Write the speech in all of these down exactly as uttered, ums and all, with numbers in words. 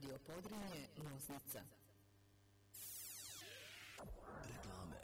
Radio Podrinje, Loznica. Reklame.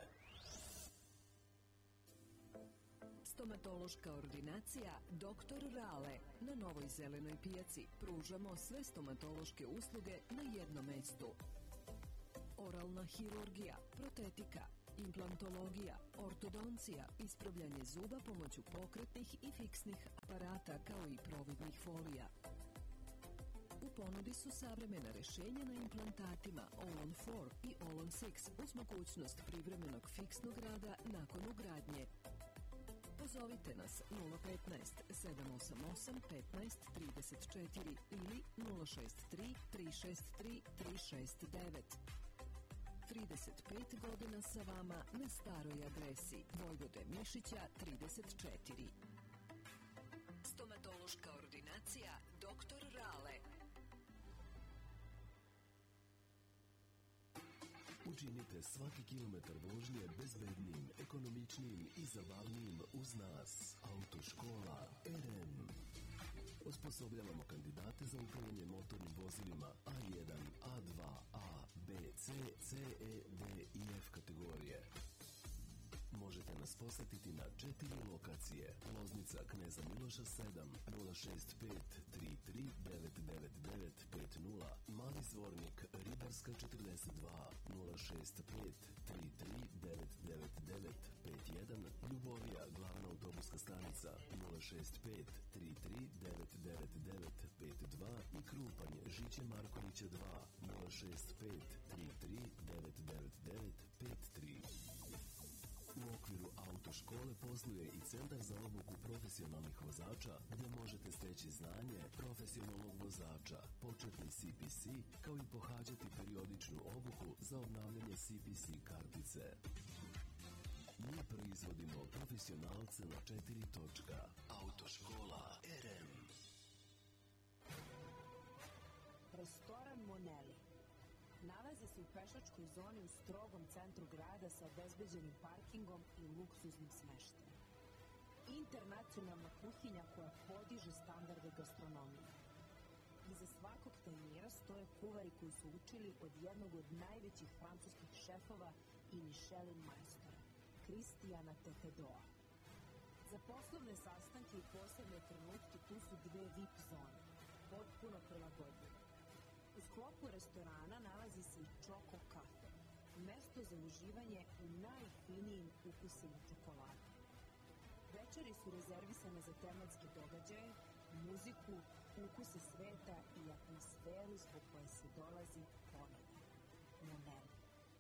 Stomatološka ordinacija doktor Rale. Na Novoj Zelenoj pijaci pružamo sve stomatološke usluge na jednom mestu. Oralna hirurgija, protetika, implantologija, ortodoncija, ispravljanje zuba pomoću pokretnih i fiksnih aparata kao i providnih folija. U ponudi su savremena rešenja na implantatima All-on četiri i All-on šest uz mogućnost privremenog fiksnog rada nakon ugradnje. Pozovite nas nula petnaest sedam osam osam petnaest trideset četiri ili nula šest tri tri šest tri tri šest devet. trideset pet godina sa vama na staroj adresi Vojvode Mišića trideset četiri. Stomatološka ordinacija doktor Rale. Učinite svaki kilometar vožnje bezbednijim, ekonomičnijim i zabavnijim uz nas. Autoškola R N. Osposobljavamo kandidate za upravljanje motornim vozilima A jedan, A dva, A, B, C, C, E, D i F kategorije. Možete nas posetiti na četiri lokacije. Loznica Kneza Miloša sedam, nula šest pet tri tri devet devet devet pet nula, Mali Zvornik Ribarska četrdeset dva, nula šest pet tri tri devet devet devet pet jedan, Ljubovija Glavna autobuska stanica nula šest pet tri tri devet devet devet pet dva i Krupanje Žiće Markovića dva, nula šest pet tri tri devet devet devet pet tri. U okviru autoškole posluje i Centar za obuku profesionalnih vozača gdje možete steći znanje profesionalnog vozača, početni C P C, kao i pohađati periodičnu obuku za obnavljanje C P C kartice. Mi proizvodimo profesionalce na četiri točka. Autoškola R N. Restoran Moneli nalazi se u pešačkoj zoni u strogom centru grada sa obezbeđenim parkingom i luksuznim smeštajem. Internacionalna kuhinja koja podiže standarde gastronomije. Iza svakog tanjira stoje kuvari koji su učili od jednog od najvećih francuskih šefova i Michelin majstora, Kristijana Tetedoa. Za poslovne sastanke i posebne trenutke tu su dve V I P zone, potpuno prilagodljive. U sklopu restorana nalazi se i Čoko kafe, mesto za uživanje u najfinijim ukusima čokolade. Večeri su rezervisane za tematske događaje, muziku, ukuse sveta i atmosferu zbog koje se dolazi ponovno. Moneli.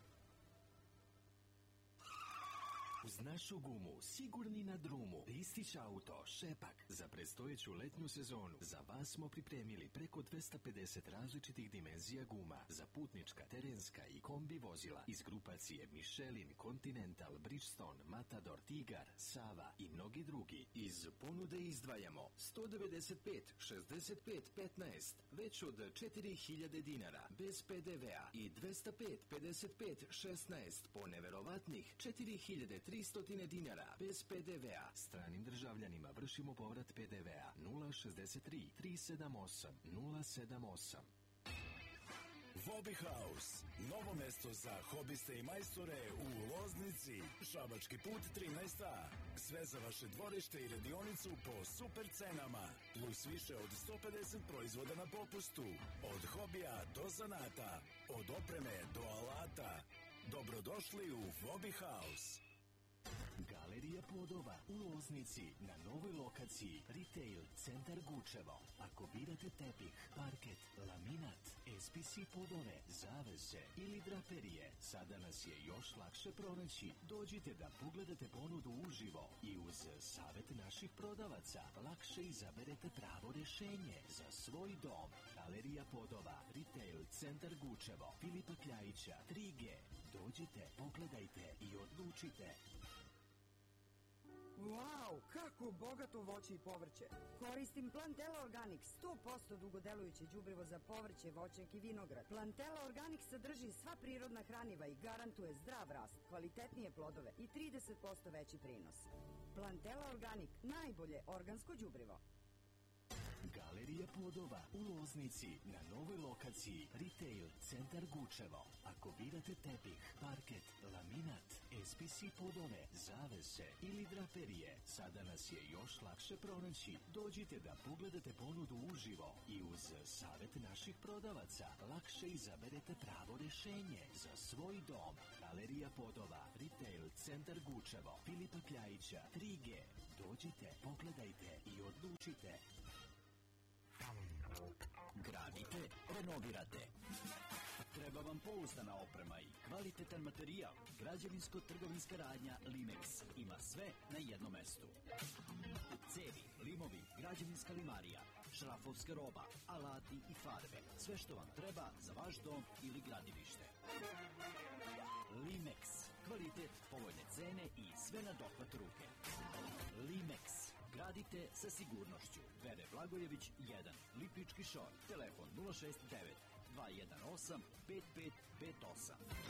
Uz našu gumu, sigurni na drumu, Ristić auto, Šepak. Za predstojeću letnju sezonu za vas smo pripremili preko dvesta pedeset različitih dimenzija guma za putnička, terenska i kombi vozila iz grupacije Michelin, Continental, Bridgestone, Matador, Tigar, Sava i mnogi drugi. Iz ponude izdvajamo sto devedeset pet šezdeset pet petnaest već od četiri hiljade dinara bez P D V-a i dvesta pet pedeset pet šesnaest po neverovatnih četiri hiljade tristo dinara bez P D V-a. Stranim državljanima vršimo povrat P D V-a nula šezdeset tri tri sedam osam nula sedam osam. Hobby House, novo mesto za hobiste i majstore u Loznici, Šabački put trinaest A. Sve za vaše dvorište i radionicu po super cenama, plus više od sto pedeset proizvoda na popustu. Od hobija do zanata, od opreme do alata. Dobrodošli u Hobby House. Galerija Podova u Loznici na novoj lokaciji Retail Centar Gučevo. Ako birate tepih, parket, laminat, S P C podove, zavese ili draperije, sada nas je još lakše pronaći. Dođite da pogledate ponudu uživo i uz savjet naših prodavaca lakše izaberete pravo rešenje za svoj dom. Galerija Podova, Retail Centar Gučevo, Filipa Kljajića tri G. Dođite, pogledajte i odlučite. Wow, kako bogato voće i povrće. Koristim Plantela Organic, sto posto dugodelujuće đubrivo za povrće, voćnjak i vinograd. Plantela Organic sadrži sva prirodna hraniva i garantuje zdrav rast, kvalitetnije plodove i trideset posto veći prinos. Plantela Organic, najbolje organsko đubrivo. Galerija Podova u Loznici na novoj lokaciji Retail Centar Gučevo. Ako birate tepih, parket, laminat, S P C podove, zavese ili draperije, sada nas je još lakše pronaći. Dođite da pogledate ponudu uživo i uz savjet naših prodavaca lakše izaberete pravo rješenje za svoj dom. Galerija Podova, Retail Centar Gučevo, Filipa Kljajića, tri G. Dođite, pogledajte i odlučite. Gradite, renovirate. Treba vam pouzdana oprema i kvalitetan materijal. Građevinsko-trgovinska radnja Limex ima sve na jednom mestu. Cevi, limovi, građevinska limarija, šrafovska roba, alati i farbe. Sve što vam treba za vaš dom ili gradilište. Limex. Kvalitet, povoljne cene i sve na dohvat ruke. Limex. Gradite sa sigurnošću. Vere Blagojević jedan, Lipički šor. Telefon nula šest devet dva jedan osam pet pet pet osam.